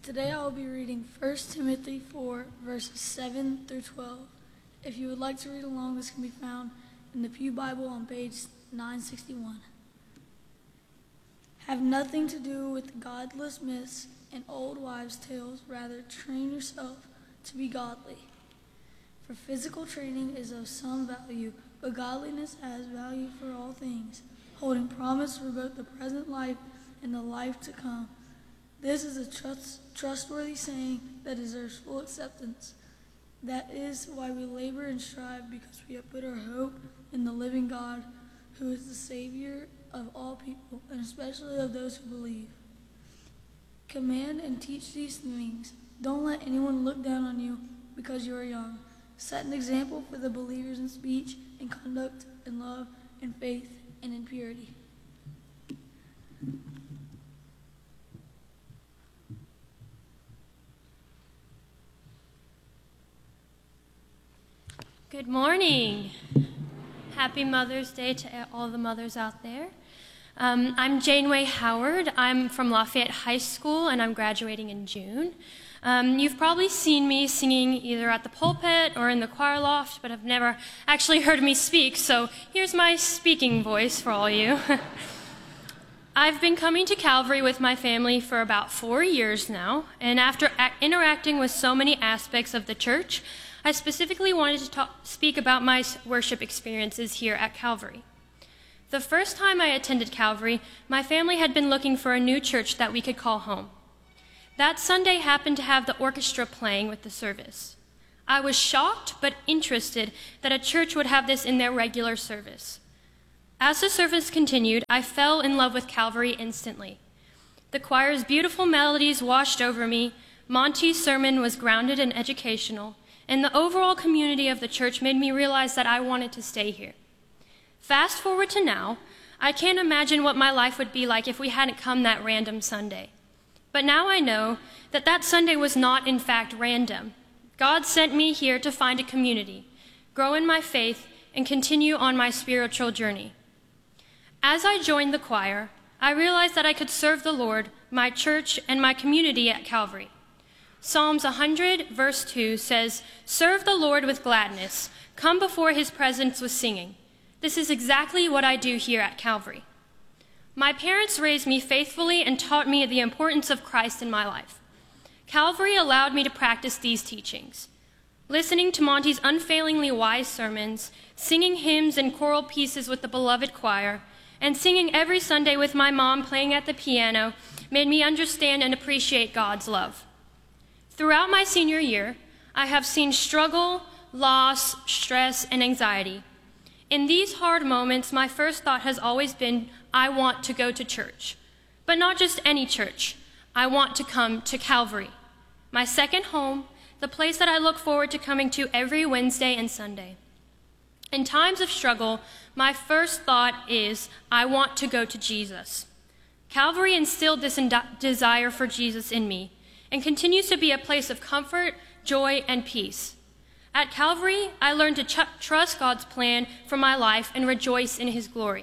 Today I will be reading 1 Timothy 4, verses 7 through 12. If you would like to read along, this can be found in the Pew Bible on page 961. Have nothing to do with godless myths and old wives' tales. Rather, train yourself to be godly. For physical training is of some value, but godliness has value for all things, holding promise for both the present life and the life to come. This is a trustworthy saying that deserves full acceptance. That is why we labor and strive, because we have put our hope in the living God, who is the Savior of all people, and especially of those who believe. Command and teach these things. Don't let anyone look down on you because you are young. Set an example for the believers in speech and conduct, in love, in faith, and in purity. Good morning. Happy Mother's Day to all the mothers out there. I'm Janeway Howard. I'm from Lafayette High School, and I'm graduating in June. You've probably seen me singing either at the pulpit or in the choir loft, but have never actually heard me speak, so here's my speaking voice for all you. I've been coming to Calvary with my family for about 4 years now, and after interacting with so many aspects of the church, I specifically wanted to speak about my worship experiences here at Calvary. The first time I attended Calvary, my family had been looking for a new church that we could call home. That Sunday happened to have the orchestra playing with the service. I was shocked but interested that a church would have this in their regular service. As the service continued, I fell in love with Calvary instantly. The choir's beautiful melodies washed over me, Monty's sermon was grounded and educational, and the overall community of the church made me realize that I wanted to stay here. Fast forward to now, I can't imagine what my life would be like if we hadn't come that random Sunday. But now I know that that Sunday was not in fact random. God sent me here to find a community, grow in my faith, and continue on my spiritual journey. As I joined the choir, I realized that I could serve the Lord, my church, and my community at Calvary. Psalms 100, verse 2 says, "Serve the Lord with gladness. Come before his presence with singing." This is exactly what I do here at Calvary. My parents raised me faithfully and taught me the importance of Christ in my life. Calvary allowed me to practice these teachings. Listening to Monty's unfailingly wise sermons, singing hymns and choral pieces with the beloved choir, and singing every Sunday with my mom playing at the piano made me understand and appreciate God's love. Throughout my senior year, I have seen struggle, loss, stress, and anxiety. In these hard moments, my first thought has always been, I want to go to church. But not just any church. I want to come to Calvary, my second home, the place that I look forward to coming to every Wednesday and Sunday. In times of struggle, my first thought is, I want to go to Jesus. Calvary instilled this desire for Jesus in me, and continues to be a place of comfort, joy, and peace. At Calvary, I learned to trust God's plan for my life and rejoice in his glory.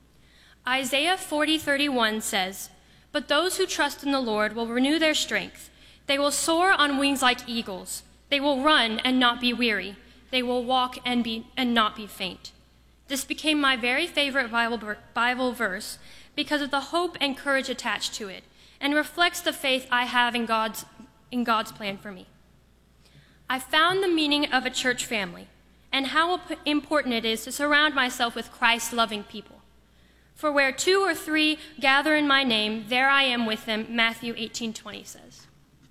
Isaiah 40:31 says, "But those who trust in the Lord will renew their strength. They will soar on wings like eagles. They will run and not be weary. They will walk and not be faint." This became my very favorite Bible verse because of the hope and courage attached to it, and reflects the faith I have in God's plan for me. I found the meaning of a church family and how important it is to surround myself with Christ-loving people. For where 2 or 3 gather in my name, there I am with them, Matthew 18:20 says.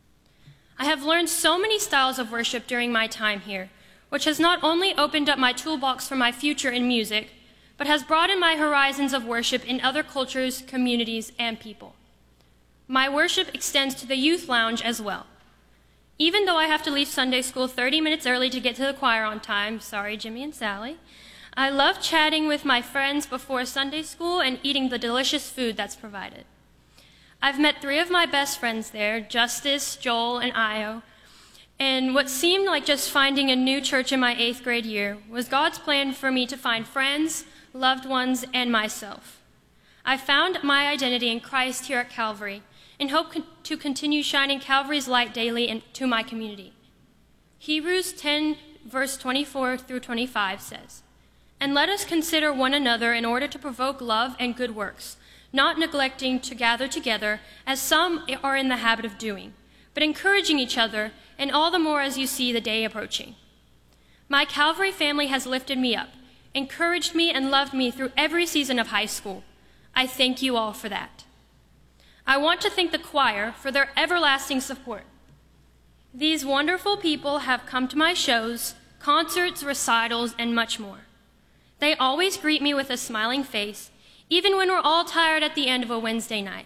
I have learned so many styles of worship during my time here, which has not only opened up my toolbox for my future in music, but has broadened my horizons of worship in other cultures, communities, and people. My worship extends to the youth lounge as well. Even though I have to leave Sunday school 30 minutes early to get to the choir on time, sorry Jimmy and Sally, I love chatting with my friends before Sunday school and eating the delicious food that's provided. I've met 3 of my best friends there, Justice, Joel, and Io, and what seemed like just finding a new church in my 8th grade year was God's plan for me to find friends, loved ones, and myself. I found my identity in Christ here at Calvary, and hope to continue shining Calvary's light daily to my community. Hebrews 10, verse 24 through 25 says, "And let us consider one another in order to provoke love and good works, not neglecting to gather together, as some are in the habit of doing, but encouraging each other, and all the more as you see the day approaching." My Calvary family has lifted me up, encouraged me, and loved me through every season of high school. I thank you all for that. I want to thank the choir for their everlasting support. These wonderful people have come to my shows, concerts, recitals, and much more. They always greet me with a smiling face, even when we're all tired at the end of a Wednesday night.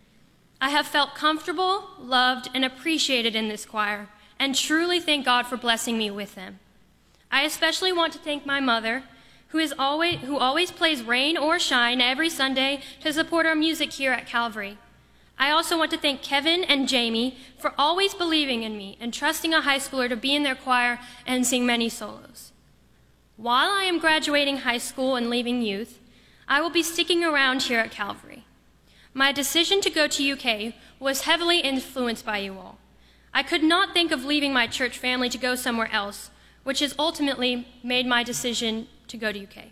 I have felt comfortable, loved, and appreciated in this choir, and truly thank God for blessing me with them. I especially want to thank my mother, who always plays rain or shine every Sunday to support our music here at Calvary. I also want to thank Kevin and Jamie for always believing in me and trusting a high schooler to be in their choir and sing many solos. While I am graduating high school and leaving youth, I will be sticking around here at Calvary. My decision to go to UK was heavily influenced by you all. I could not think of leaving my church family to go somewhere else, which has ultimately made my decision to go to UK.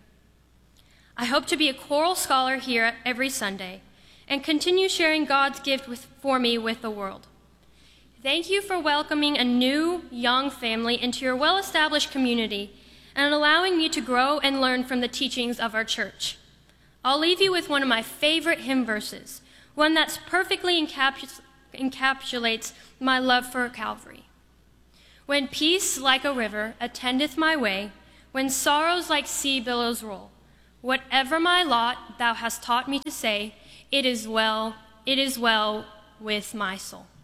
I hope to be a choral scholar here every Sunday and continue sharing God's gift for me with the world. Thank you for welcoming a new, young family into your well-established community and allowing me to grow and learn from the teachings of our church. I'll leave you with one of my favorite hymn verses, one that perfectly encapsulates my love for Calvary. "When peace like a river attendeth my way, when sorrows like sea billows roll, whatever my lot thou hast taught me to say, it is well with my soul."